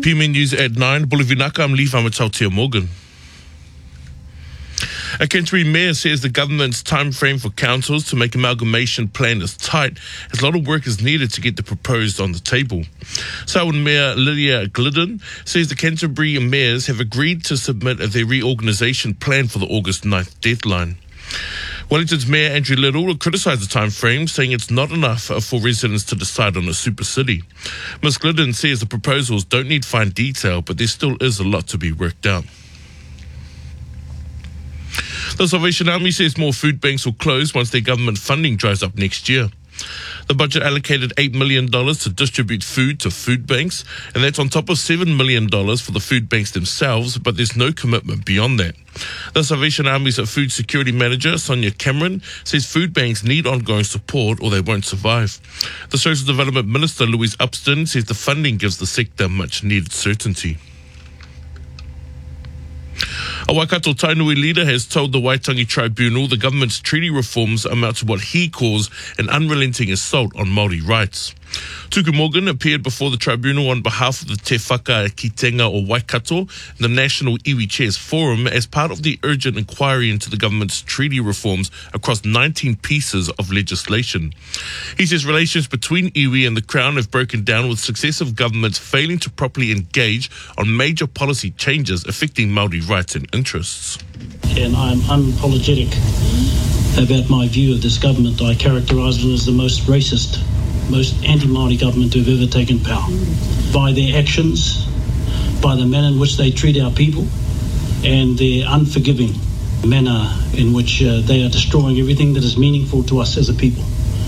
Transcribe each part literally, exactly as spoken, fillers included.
P M News at nine. Bolivinaka, I'm Leaf Amatautia Morgan. A Canterbury mayor says the government's time frame for councils to make amalgamation plan is tight, as a lot of work is needed to get the proposed on the table. Selwyn Mayor Lydia Glidden says the Canterbury mayors have agreed to submit their reorganisation plan for the August ninth deadline. Wellington's Mayor Andrew Little criticised the time frame, saying it's not enough for residents to decide on a super city. Miz Glidden says the proposals don't need fine detail, but there still is a lot to be worked out. The Salvation Army says more food banks will close once their government funding dries up next year. The budget allocated eight million dollars to distribute food to food banks, and that's on top of seven million dollars for the food banks themselves, but there's no commitment beyond that. The Salvation Army's Food Security Manager, Sonia Cameron, says food banks need ongoing support or they won't survive. The Social Development Minister, Louise Upston, says the funding gives the sector much needed certainty. A Waikato Tainui leader has told the Waitangi Tribunal the government's treaty reforms amount to what he calls an unrelenting assault on Māori rights. Tuku Morgan appeared before the tribunal on behalf of the Te Whakakitenga o Waikato, the National Iwi Chairs Forum, as part of the urgent inquiry into the government's treaty reforms across nineteen pieces of legislation. He says relations between Iwi and the Crown have broken down, with successive governments failing to properly engage on major policy changes affecting Māori rights and interests. And I'm unapologetic about my view of this government. I characterise it as the most racist, most anti-Māori government who've ever taken power. By their actions, by the manner in which they treat our people, and their unforgiving manner in which uh, they are destroying everything that is meaningful to us as a people.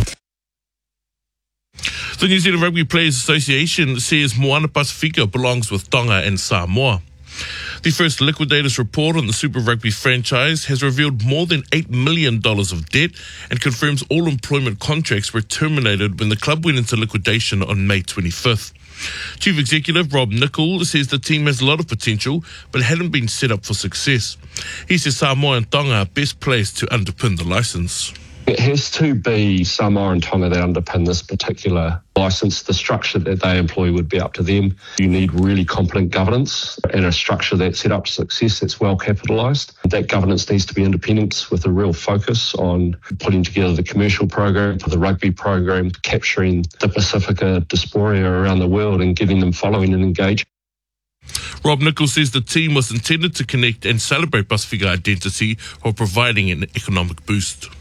The New Zealand Rugby Players Association says Moana Pasifika belongs with Tonga and Samoa. The first liquidators report on the Super Rugby franchise has revealed more than eight million dollars of debt and confirms all employment contracts were terminated when the club went into liquidation on May twenty-fifth. Chief Executive Rob Nicol says the team has a lot of potential but hadn't been set up for success. He says Samoa and Tonga are best placed to underpin the licence. It has to be Samoa and Tonga that underpin this particular licence. The structure that they employ would be up to them. You need really competent governance and a structure that's set up for success, that's well capitalised. That governance needs to be independent with a real focus on putting together the commercial program for the rugby program, capturing the Pacifica diaspora around the world and giving them following and engagement. Rob Nichols says the team was intended to connect and celebrate Pacifica identity while providing an economic boost.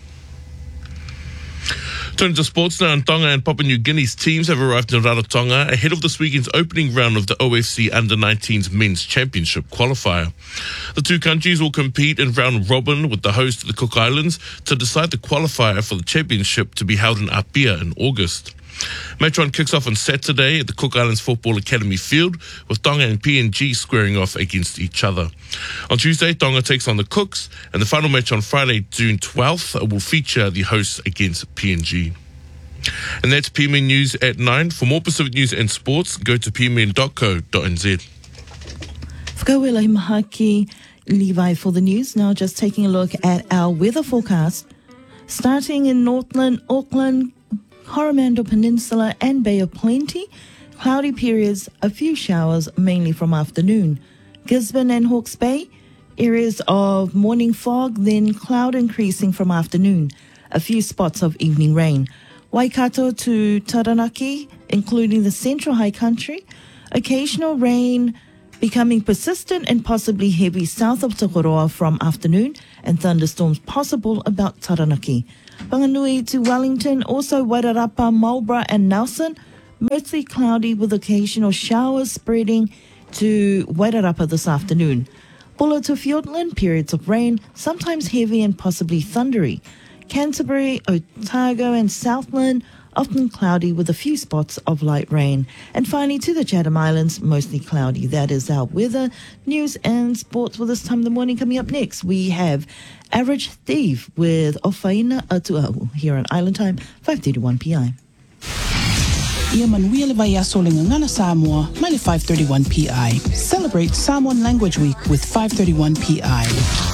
Turning to sports now, in Tonga and Papua New Guinea's teams have arrived in Rarotonga ahead of this weekend's opening round of the O F C Under nineteens Men's Championship qualifier. The two countries will compete in round robin with the host of the Cook Islands to decide the qualifier for the championship to be held in Apia in August. Match one kicks off on Saturday at the Cook Islands Football Academy field, with Tonga and P N G squaring off against each other. On Tuesday, Tonga takes on the Cooks, and the final match on Friday, June twelfth, will feature the hosts against P N G. And that's P M N News at nine. For more Pacific news and sports, go to p m n dot co dot n z. Whakauela Mahaki Levi for the news. Now just taking a look at our weather forecast. Starting in Northland, Auckland, Coromandel Peninsula and Bay of Plenty, cloudy periods, a few showers, mainly from afternoon. Gisborne and Hawke's Bay, areas of morning fog, then cloud increasing from afternoon. A few spots of evening rain. Waikato to Taranaki, including the central high country, occasional rain becoming persistent and possibly heavy south of Tokoroa from afternoon, and thunderstorms possible about Taranaki. Whanganui to Wellington, also Wairarapa, Marlborough and Nelson, mostly cloudy with occasional showers spreading to Wairarapa this afternoon. Bulla to Fiordland, periods of rain, sometimes heavy and possibly thundery. Canterbury, Otago and Southland, often cloudy with a few spots of light rain. And finally to the Chatham Islands, mostly cloudy. That is our weather, news and sports for this time of the morning. Coming up next, we have Average Steve with Ofaina Atuau here on Island Time, five thirty-one p m. Ia manuia le vai aso le ngana Samoa, mai le five thirty-one p m. Celebrate Samoan Language Week with five thirty-one p m.